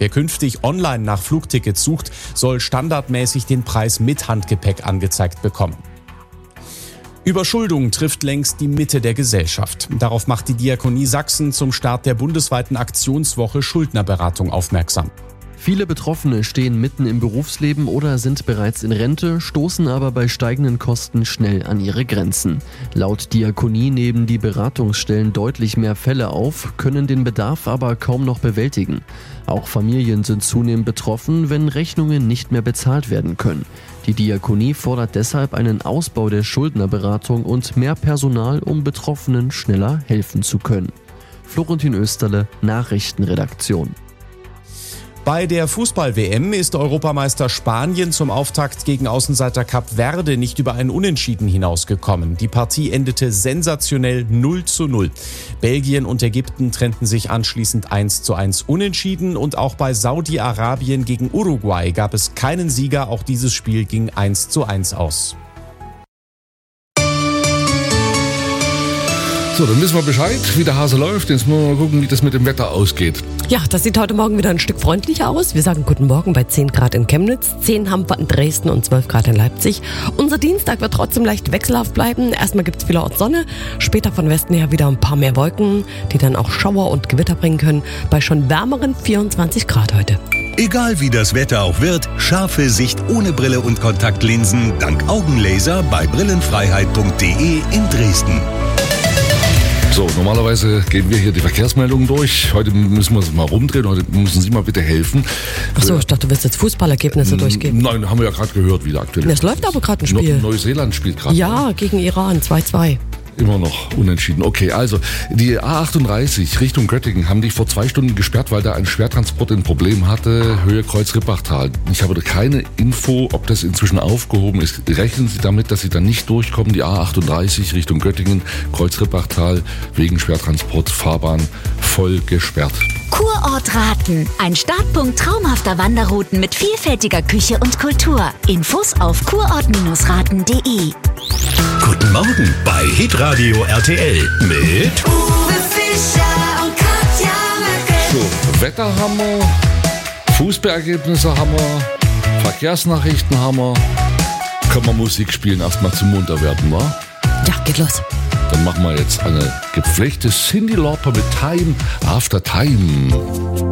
Wer künftig online nach Flugtickets sucht, soll standardmäßig den Preis mit Handgepäck angezeigt bekommen. Überschuldung trifft längst die Mitte der Gesellschaft. Darauf macht die Diakonie Sachsen zum Start der bundesweiten Aktionswoche Schuldnerberatung aufmerksam. Viele Betroffene stehen mitten im Berufsleben oder sind bereits in Rente, stoßen aber bei steigenden Kosten schnell an ihre Grenzen. Laut Diakonie nehmen die Beratungsstellen deutlich mehr Fälle auf, können den Bedarf aber kaum noch bewältigen. Auch Familien sind zunehmend betroffen, wenn Rechnungen nicht mehr bezahlt werden können. Die Diakonie fordert deshalb einen Ausbau der Schuldnerberatung und mehr Personal, um Betroffenen schneller helfen zu können. Florentin Österle, Nachrichtenredaktion. Bei der Fußball-WM ist Europameister Spanien zum Auftakt gegen Außenseiter Kap Verde nicht über ein Unentschieden hinausgekommen. Die Partie endete sensationell 0:0. Belgien und Ägypten trennten sich anschließend 1:1 unentschieden und auch bei Saudi-Arabien gegen Uruguay gab es keinen Sieger. Auch dieses Spiel ging 1:1 aus. So, dann wissen wir Bescheid, wie der Hase läuft. Jetzt müssen wir mal gucken, wie das mit dem Wetter ausgeht. Ja, das sieht heute Morgen wieder ein Stück freundlicher aus. Wir sagen guten Morgen bei 10 Grad in Chemnitz, 10 haben wir in Dresden und 12 Grad in Leipzig. Unser Dienstag wird trotzdem leicht wechselhaft bleiben. Erstmal gibt es vielerorts Sonne, später von Westen her wieder ein paar mehr Wolken, die dann auch Schauer und Gewitter bringen können, bei schon wärmeren 24 Grad heute. Egal wie das Wetter auch wird, scharfe Sicht ohne Brille und Kontaktlinsen dank Augenlaser bei brillenfreiheit.de in Dresden. So, normalerweise gehen wir hier die Verkehrsmeldungen durch. Heute müssen wir es mal rumdrehen. Heute müssen Sie mal bitte helfen. Achso, ich dachte, du willst jetzt Fußballergebnisse durchgeben. Nein, haben wir ja gerade gehört, wie der aktuelle. Es läuft aber gerade ein Spiel. Neuseeland spielt gerade. Ja, gegen Iran 2:2. Immer noch unentschieden. Okay, also die A38 Richtung Göttingen haben die vor 2 Stunden gesperrt, weil da ein Schwertransport ein Problem hatte, Höhe Kreuz-Rippachtal. Ich habe keine Info, ob das inzwischen aufgehoben ist. Rechnen Sie damit, dass Sie dann nicht durchkommen, die A38 Richtung Göttingen, Kreuz-Rippachtal, wegen Schwertransport, Fahrbahn voll gesperrt. Kurort Raten. Ein Startpunkt traumhafter Wanderrouten mit vielfältiger Küche und Kultur. Infos auf kurort-raten.de. Guten Morgen bei Hitradio RTL mit Uwe Fischer und Katja Möcke. So, Wetter haben wir, Fußballergebnisse haben wir, Verkehrsnachrichten haben wir. Können wir Musik spielen, erstmal zum Munterwerden, wa? Ja, geht los. Dann machen wir jetzt eine gepflegte Cyndi Lauper mit Time After Time.